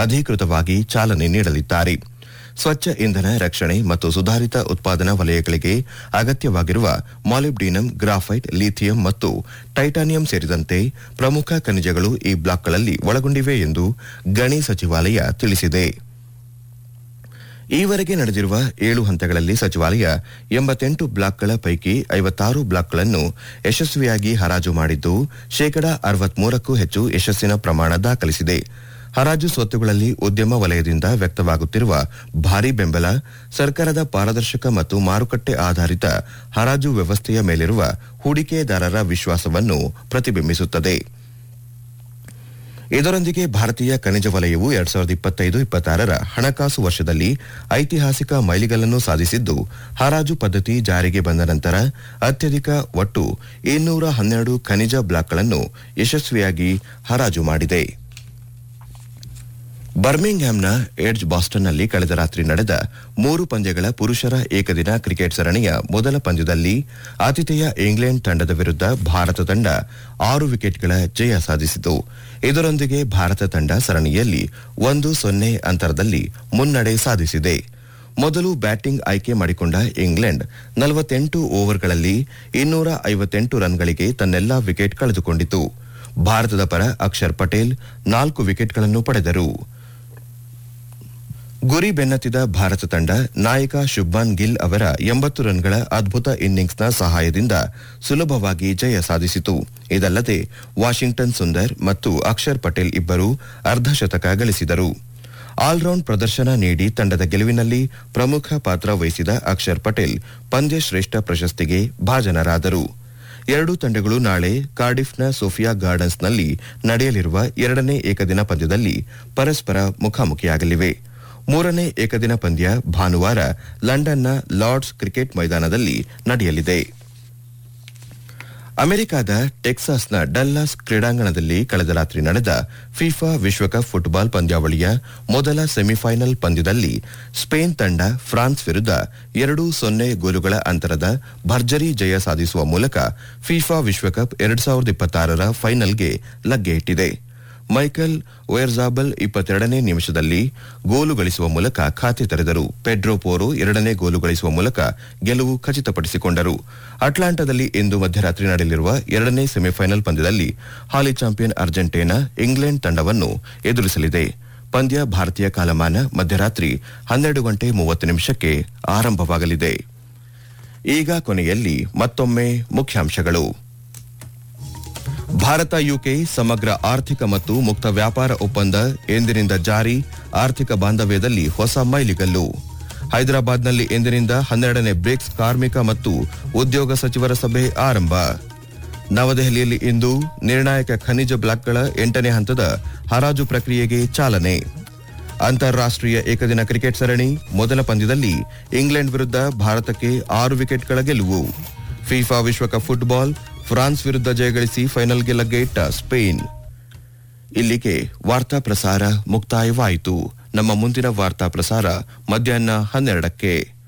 ಅಧಿಕೃತವಾಗಿ ಚಾಲನೆ ನೀಡಲಿದ್ದಾರೆ. ಸ್ವಚ್ಛ ಇಂಧನ ರಕ್ಷಣೆ ಮತ್ತು ಸುಧಾರಿತ ಉತ್ಪಾದನಾ ವಲಯಗಳಿಗೆ ಅಗತ್ಯವಾಗಿರುವ ಮಾಲಿಬ್ಡಿನಮ್, ಗ್ರಾಫೈಟ್, ಲಿಥಿಯಂ ಮತ್ತು ಟೈಟಾನಿಯಂ ಸೇರಿದಂತೆ ಪ್ರಮುಖ ಖನಿಜಗಳು ಈ ಬ್ಲಾಕ್ಗಳಲ್ಲಿ ಒಳಗೊಂಡಿವೆ ಎಂದು ಗಣಿ ಸಚಿವಾಲಯ ತಿಳಿಸಿದೆ. ಈವರೆಗೆ ನಡೆದಿರುವ 7 ಹಂತಗಳಲ್ಲಿ ಸಚಿವಾಲಯ 88 ಬ್ಲಾಕ್ಗಳ ಪೈಕಿ 56 ಬ್ಲಾಕ್ಗಳನ್ನು ಯಶಸ್ವಿಯಾಗಿ ಹರಾಜು ಮಾಡಿದ್ದು, ಶೇಕಡಾ 63ಕ್ಕೂ ಹೆಚ್ಚು ಯಶಸ್ಸಿನ ಪ್ರಮಾಣ ದಾಖಲಿಸಿದೆ. ಹರಾಜು ಸ್ವತ್ತುಗಳಲ್ಲಿ ಉದ್ಯಮ ವಲಯದಿಂದ ವ್ಯಕ್ತವಾಗುತ್ತಿರುವ ಭಾರೀ ಬೆಂಬಲ ಸರ್ಕಾರದ ಪಾರದರ್ಶಕ ಮತ್ತು ಮಾರುಕಟ್ಟೆ ಆಧಾರಿತ ಹರಾಜು ವ್ಯವಸ್ಥೆಯ ಮೇಲಿರುವ ಹೂಡಿಕೆದಾರರ ವಿಶ್ವಾಸವನ್ನು ಪ್ರತಿಬಿಂಬಿಸುತ್ತದೆ. ಇದರೊಂದಿಗೆ ಭಾರತೀಯ ಖನಿಜ ವಲಯವು 2025-26ರ ಹಣಕಾಸು ವರ್ಷದಲ್ಲಿ ಐತಿಹಾಸಿಕ ಮೈಲಿಗಲ್ಲನ್ನು ಸಾಧಿಸಿದ್ದು, ಹರಾಜು ಪದ್ಧತಿ ಜಾರಿಗೆ ಬಂದ ನಂತರ ಅತ್ಯಧಿಕ ಒಟ್ಟು 212 ಖನಿಜ ಬ್ಲಾಕ್ಗಳನ್ನು ಯಶಸ್ವಿಯಾಗಿ ಹರಾಜು ಮಾಡಿದೆ. ಬರ್ಮಿಂಗ್ಹ್ಯಾಮ್ನ ಎಡ್ಜ್ ಬಾಸ್ಟನ್ನಲ್ಲಿ ಕಳೆದ ರಾತ್ರಿ ನಡೆದ 3 ಪಂದ್ಯಗಳ ಪುರುಷರ ಏಕದಿನ ಕ್ರಿಕೆಟ್ ಸರಣಿಯ ಮೊದಲ ಪಂದ್ಯದಲ್ಲಿ ಆತಿಥೇಯ ಇಂಗ್ಲೆಂಡ್ ತಂಡದ ವಿರುದ್ಧ ಭಾರತ ತಂಡ 6 ವಿಕೆಟ್ಗಳ ಜಯ ಸಾಧಿಸಿತು. ಇದರೊಂದಿಗೆ ಭಾರತ ತಂಡ ಸರಣಿಯಲ್ಲಿ 1-0 ಅಂತರದಲ್ಲಿ ಮುನ್ನಡೆ ಸಾಧಿಸಿದೆ. ಮೊದಲು ಬ್ಯಾಟಿಂಗ್ ಆಯ್ಕೆ ಮಾಡಿಕೊಂಡ ಇಂಗ್ಲೆಂಡ್ 48 ಓವರ್ಗಳಲ್ಲಿ 258 ರನ್ಗಳಿಗೆ ತನ್ನೆಲ್ಲಾ ವಿಕೆಟ್ ಕಳೆದುಕೊಂಡಿತು. ಭಾರತದ ಪರ ಅಕ್ಷರ್ ಪಟೇಲ್ 4 ವಿಕೆಟ್ಗಳನ್ನು ಪಡೆದರು. ಗುರಿ ಬೆನ್ನತ್ತಿದ ಭಾರತ ತಂಡ ನಾಯಕ ಶುಭ್ಮಾನ್ ಗಿಲ್ ಅವರ 80 ರನ್ಗಳ ಅದ್ಭುತ ಇನ್ನಿಂಗ್ಸ್ನ ಸಹಾಯದಿಂದ ಸುಲಭವಾಗಿ ಜಯ ಸಾಧಿಸಿತು. ಇದಲ್ಲದೆ ವಾಷಿಂಗ್ಟನ್ ಸುಂದರ್ ಮತ್ತು ಅಕ್ಷರ್ ಪಟೇಲ್ ಇಬ್ಬರು ಅರ್ಧಶತಕ ಗಳಿಸಿದರು. ಆಲ್ರೌಂಡ್ ಪ್ರದರ್ಶನ ನೀಡಿ ತಂಡದ ಗೆಲುವಿನಲ್ಲಿ ಪ್ರಮುಖ ಪಾತ್ರ ವಹಿಸಿದ ಅಕ್ಷರ್ ಪಟೇಲ್ ಪಂದ್ಯ ಶ್ರೇಷ್ಠ ಪ್ರಶಸ್ತಿಗೆ ಭಾಜನರಾದರು. ಎರಡೂ ತಂಡಗಳು ನಾಳೆ ಕಾರ್ಡಿಫ್ನ ಸೋಫಿಯಾ ಗಾರ್ಡನ್ಸ್ನಲ್ಲಿ ನಡೆಯಲಿರುವ 2ನೇ ಏಕದಿನ ಪಂದ್ಯದಲ್ಲಿ ಪರಸ್ಪರ ಮುಖಾಮುಖಿಯಾಗಲಿವೆ. 3ನೇ ಏಕದಿನ ಪಂದ್ಯ ಭಾನುವಾರ ಲಂಡನ್ನ ಲಾರ್ಡ್ಸ್ ಕ್ರಿಕೆಟ್ ಮೈದಾನದಲ್ಲಿ ನಡೆಯಲಿದೆ. ಅಮೆರಿಕದ ಟೆಕ್ಸಾಸ್ನ ಡಲ್ಲಾಸ್ ಕ್ರೀಡಾಂಗಣದಲ್ಲಿ ಕಳೆದ ರಾತ್ರಿ ನಡೆದ ಫಿಫಾ ವಿಶ್ವಕಪ್ ಫುಟ್ಬಾಲ್ ಪಂದ್ಯಾವಳಿಯ ಮೊದಲ ಸೆಮಿಫೈನಲ್ ಪಂದ್ಯದಲ್ಲಿ ಸ್ಪೇನ್ ತಂಡ ಫ್ರಾನ್ಸ್ ವಿರುದ್ಧ 2-0 ಗೋಲುಗಳ ಅಂತರದ ಭರ್ಜರಿ ಜಯ ಸಾಧಿಸುವ ಮೂಲಕ ಫಿಫಾ ವಿಶ್ವಕಪ್ 2026ರ ಫೈನಲ್ಗೆ ಲಗ್ಗೆ ಇಟ್ಟಿದೆ. ಮೈಕಲ್ ಓಯರ್ಜಾಬಲ್ 22ನೇ ನಿಮಿಷದಲ್ಲಿ ಗೋಲು ಗಳಿಸುವ ಮೂಲಕ ಖಾತೆ ತೆರೆದರು. ಪೆಡ್ರೋ ಪೋರೋ 2ನೇ ಗೋಲು ಗಳಿಸುವ ಮೂಲಕ ಗೆಲುವು ಖಚಿತಪಡಿಸಿಕೊಂಡರು. ಅಟ್ಲಾಂಟಾದಲ್ಲಿ ಇಂದು ಮಧ್ಯರಾತ್ರಿ ನಡೆಯಲಿರುವ 2ನೇ ಸೆಮಿಫೈನಲ್ ಪಂದ್ಯದಲ್ಲಿ ಹಾಲಿ ಚಾಂಪಿಯನ್ ಅರ್ಜೆಂಟೀನಾ ಇಂಗ್ಲೆಂಡ್ ತಂಡವನ್ನು ಎದುರಿಸಲಿದೆ. ಪಂದ್ಯ ಭಾರತೀಯ ಕಾಲಮಾನ ಮಧ್ಯರಾತ್ರಿ 12:30 ಆರಂಭವಾಗಲಿದೆ. ಈಗ ಕೊನೆಯಲ್ಲಿ ಮತ್ತೊಮ್ಮೆ ಮುಖ್ಯಾಂಶಗಳು. ಭಾರತ ಯುಕೆ ಸಮಗ್ರ ಆರ್ಥಿಕ ಮತ್ತು ಮುಕ್ತ ವ್ಯಾಪಾರ ಒಪ್ಪಂದ ಎಂದಿನಿಂದ ಜಾರಿ, ಆರ್ಥಿಕ ಬಾಂಧವ್ಯದಲ್ಲಿ ಹೊಸ ಮೈಲಿಗಲ್ಲು. ಹೈದರಾಬಾದ್ನಲ್ಲಿ ಎಂದಿನಿಂದ 12ನೇ ಬ್ರಿಕ್ಸ್ ಕಾರ್ಮಿಕ ಮತ್ತು ಉದ್ಯೋಗ ಸಚಿವರ ಸಭೆ ಆರಂಭ. ನವದೆಹಲಿಯಲ್ಲಿ ಇಂದು ನಿರ್ಣಾಯಕ ಖನಿಜ ಬ್ಲಾಕ್ಗಳ 8ನೇ ಹಂತದ ಹರಾಜು ಪ್ರಕ್ರಿಯೆಗೆ ಚಾಲನೆ. ಅಂತಾರಾಷ್ಟ್ರೀಯ ಏಕದಿನ ಕ್ರಿಕೆಟ್ ಸರಣಿ ಮೊದಲ ಪಂದ್ಯದಲ್ಲಿ ಇಂಗ್ಲೆಂಡ್ ವಿರುದ್ಧ ಭಾರತಕ್ಕೆ 6 ವಿಕೆಟ್ಗಳ ಗೆಲುವು. ಫಿಫಾ ವಿಶ್ವಕಪ್ ಫುಟ್ಬಾಲ್ ಫ್ರಾನ್ಸ್ ವಿರುದ್ಧ ಜಯಗಳಿಸಿ ಫೈನಲ್ಗೆ ಲಗ್ಗೆ ಇಟ್ಟ ಸ್ಪೇನ್. ಇಲ್ಲಿಗೆ ವಾರ್ತಾ ಪ್ರಸಾರ ಮುಕ್ತಾಯವಾಯಿತು. ನಮ್ಮ ಮುಂದಿನ ವಾರ್ತಾ ಪ್ರಸಾರ ಮಧ್ಯಾಹ್ನ 12ಕ್ಕೆ.